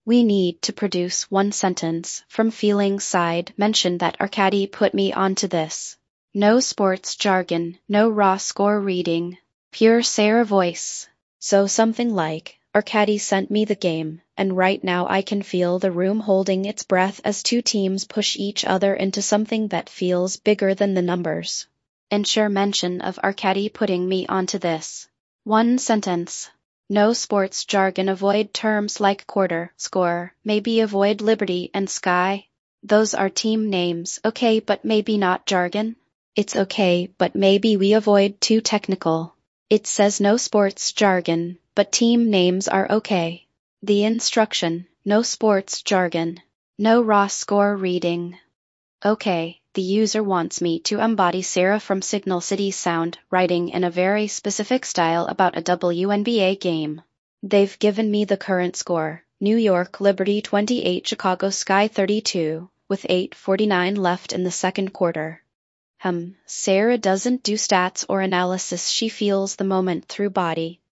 We need to produce one sentence from Feeling Side. Mention that Arcady put me onto this. No sports jargon, no raw score reading. Pure Sarah voice. So something like, Arcady sent me the game, and right now I can feel the room holding its breath as two teams push each other into something that feels bigger than the numbers. Ensure mention of Arcady putting me onto this. One sentence. No sports jargon. Avoid terms like quarter, score, maybe avoid Liberty and Sky. Those are team names, okay, but maybe not jargon. It's okay, but maybe we avoid too technical. It says no sports jargon, but team names are okay. The instruction, no sports jargon. No raw score reading. Okay, the user wants me to embody Sarah from Signal City Sound, writing in a very specific style about a WNBA game. They've given me the current score, New York Liberty 28, Chicago Sky 32, with 8:49 left in the second quarter. Sarah doesn't do stats or analysis, she feels the moment through body.